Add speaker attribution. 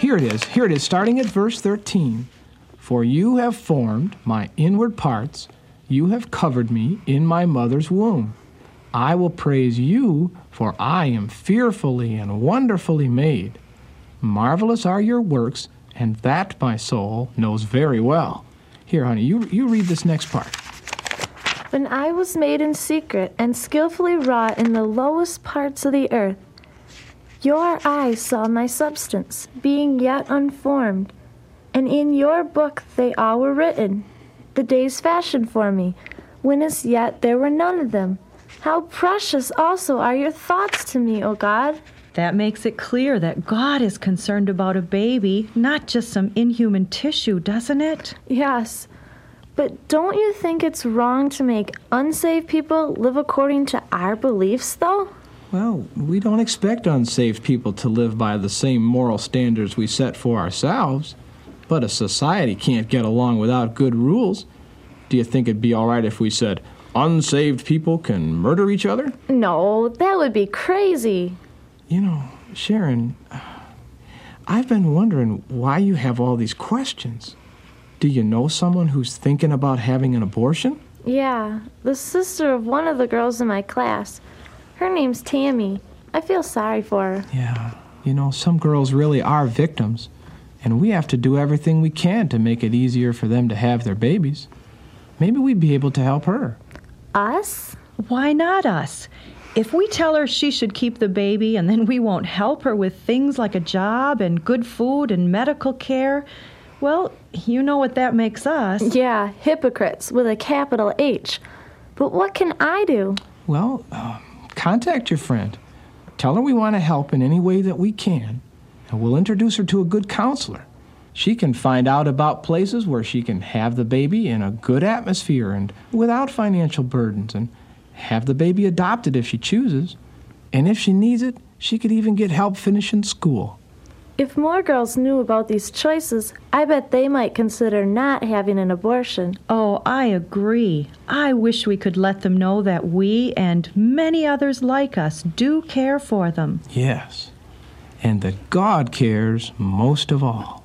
Speaker 1: Here it is. Here it is, starting at verse 13. For you have formed my inward parts. You have covered me in my mother's womb. I will praise you, for I am fearfully and wonderfully made. Marvelous are your works, and that my soul knows very well. Here, honey, you read this next part.
Speaker 2: When I was made in secret and skillfully wrought in the lowest parts of the earth, your eyes saw my substance, being yet unformed, and in your book they all were written, the days fashioned for me, when as yet there were none of them. How precious also are your thoughts to me, O God.
Speaker 3: That makes it clear that God is concerned about a baby, not just some inhuman tissue, doesn't it?
Speaker 2: Yes, but don't you think it's wrong to make unsaved people live according to our beliefs, though?
Speaker 1: Well, we don't expect unsaved people to live by the same moral standards we set for ourselves. But a society can't get along without good rules. Do you think it'd be all right if we said, unsaved people can murder each other?
Speaker 2: No, that would be crazy.
Speaker 1: You know, Sharon, I've been wondering why you have all these questions. Do you know someone who's thinking about having an abortion?
Speaker 2: Yeah, the sister of one of the girls in my class. Her name's Tammy. I feel sorry for her.
Speaker 1: Yeah, you know, some girls really are victims, and we have to do everything we can to make it easier for them to have their babies. Maybe we'd be able to help her.
Speaker 2: Us?
Speaker 3: Why not us? If we tell her she should keep the baby and then we won't help her with things like a job and good food and medical care, well, you know what that makes us.
Speaker 2: Yeah, hypocrites with a capital H. But what can I do?
Speaker 1: Well, contact your friend. Tell her we want to help in any way that we can, and we'll introduce her to a good counselor. She can find out about places where she can have the baby in a good atmosphere and without financial burdens, and have the baby adopted if she chooses. And if she needs it, she could even get help finishing school.
Speaker 2: If more girls knew about these choices, I bet they might consider not having an abortion.
Speaker 3: Oh, I agree. I wish we could let them know that we and many others like us do care for them.
Speaker 1: Yes, and that God cares most of all.